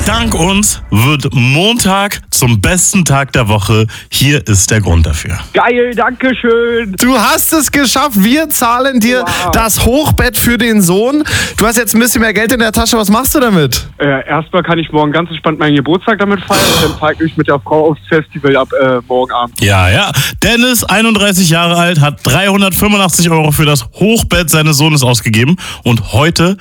Dank uns wird Montag zum besten Tag der Woche. Hier ist der Grund dafür. Geil, danke schön. Du hast es geschafft. Wir zahlen dir das Hochbett für den Sohn. Du hast jetzt ein bisschen mehr Geld in der Tasche. Was machst du damit? Erstmal kann ich morgen ganz entspannt meinen Geburtstag damit feiern. Dann fahre ich mich mit der Frau aufs Festival ab morgen Abend. Ja. Dennis, 31 Jahre alt, hat 385 € für das Hochbett seines Sohnes ausgegeben. Und heute